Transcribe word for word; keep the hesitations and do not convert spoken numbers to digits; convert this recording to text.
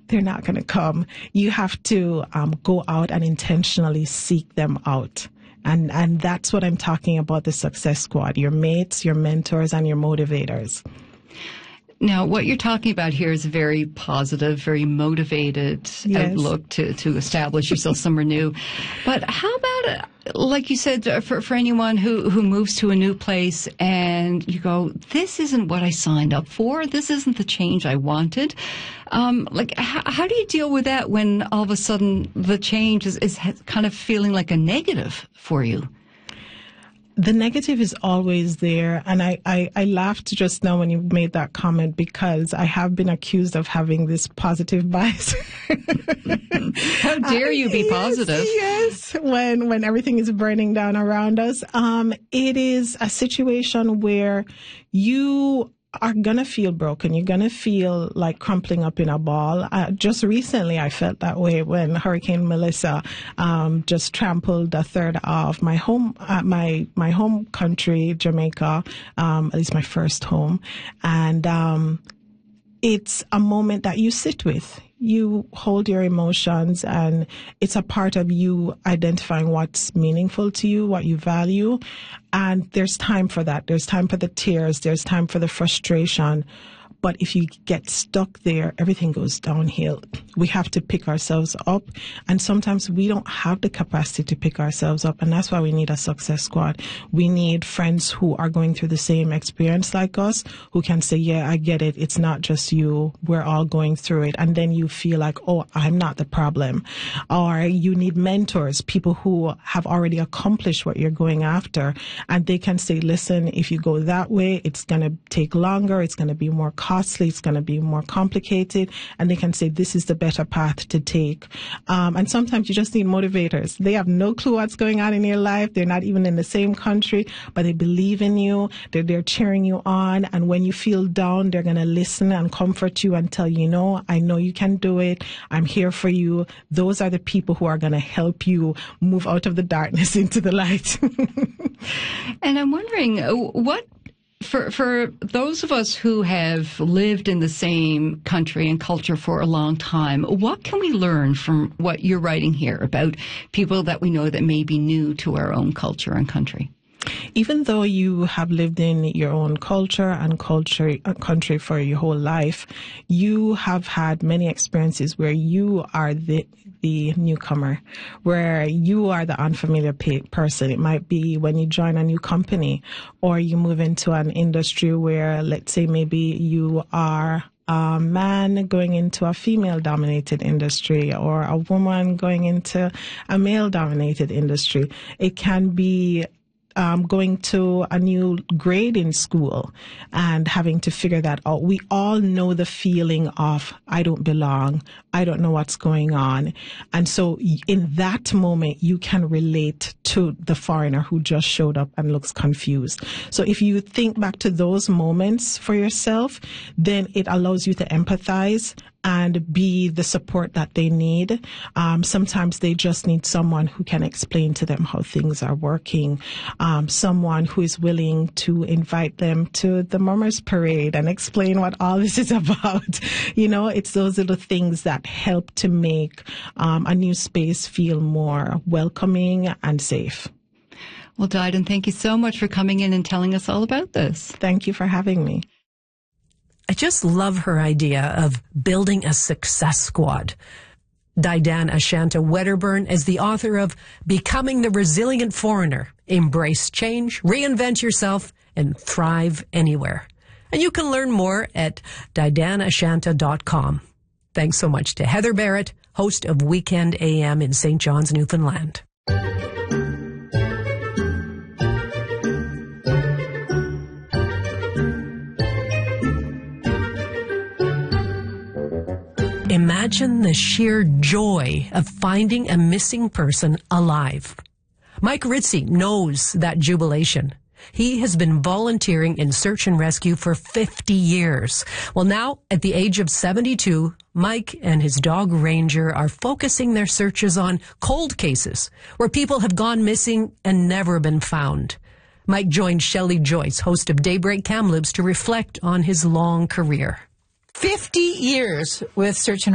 they're not going to come. You have to um, go out and intentionally seek them out. And, and that's what I'm talking about, the Success Squad, your mates, your mentors, and your motivators. Now, what you're talking about here is a very positive, very motivated yes. outlook to, to establish yourself somewhere new. But how about, uh, like you said, uh, for, for anyone who, who moves to a new place and you go, this isn't what I signed up for. This isn't the change I wanted. Um, like, how, how do you deal with that when all of a sudden the change is, is kind of feeling like a negative for you? The negative is always there. And I, I, I laughed just now when you made that comment because I have been accused of having this positive bias. How dare you be positive? Yes, yes. When, when everything is burning down around us. Um, it is a situation where you are going to feel broken. You're going to feel like crumpling up in a ball. Uh, just recently, I felt that way when Hurricane Melissa um, just trampled a third of my home, uh, my my home country, Jamaica, um, at least my first home. And um, it's a moment that you sit with. You hold your emotions, and it's a part of you identifying what's meaningful to you, what you value. And there's time for that. There's time for the tears. There's time for the frustration. But if you get stuck there, everything goes downhill. We have to pick ourselves up. And sometimes we don't have the capacity to pick ourselves up. And that's why we need a Success Squad. We need friends who are going through the same experience like us, who can say, yeah, I get it. It's not just you. We're all going through it. And then you feel like, oh, I'm not the problem. Or you need mentors, people who have already accomplished what you're going after. And they can say, listen, if you go that way, it's going to take longer. It's going to be more costly, it's going to be more complicated, and they can say this is the better path to take. Um, and sometimes you just need motivators. They have no clue what's going on in your life. They're not even in the same country, but they believe in you. They're, they're cheering you on. And when you feel down, they're going to listen and comfort you and tell you, no, I know you can do it. I'm here for you. Those are the people who are going to help you move out of the darkness into the light. And I'm wondering, what For for those of us who have lived in the same country and culture for a long time, what can we learn from what you're writing here about people that we know that may be new to our own culture and country? Even though you have lived in your own culture and culture uh, country for your whole life, you have had many experiences where you are the the newcomer, where you are the unfamiliar pe- person. It might be when you join a new company, or you move into an industry where, let's say, maybe you are a man going into a female-dominated industry, or a woman going into a male-dominated industry. It can be Um, going to a new grade in school and having to figure that out. We all know the feeling of, I don't belong, I don't know what's going on. And so in that moment, you can relate to the foreigner who just showed up and looks confused. So if you think back to those moments for yourself, then it allows you to empathize and be the support that they need. Um, sometimes they just need someone who can explain to them how things are working, um, someone who is willing to invite them to the Mummers Parade and explain what all this is about. You know, it's those little things that help to make um, a new space feel more welcoming and safe. Well, Didan, thank you so much for coming in and telling us all about this. Thank you for having me. I just love her idea of building a success squad. Didan Ashanta Wedderburn is the author of Becoming the Resilient Foreigner, Embrace Change, Reinvent Yourself, and Thrive Anywhere. And you can learn more at didan ashanta dot com. Thanks so much to Heather Barrett, host of Weekend A M in Saint John's, Newfoundland. Imagine the sheer joy of finding a missing person alive. Mike Ritzie knows that jubilation. He has been volunteering in search and rescue for fifty years. Well, now, at the age of seventy-two, Mike and his dog Ranger are focusing their searches on cold cases where people have gone missing and never been found. Mike joined Shelley Joyce, host of Daybreak Kamloops, to reflect on his long career. fifty years with Search and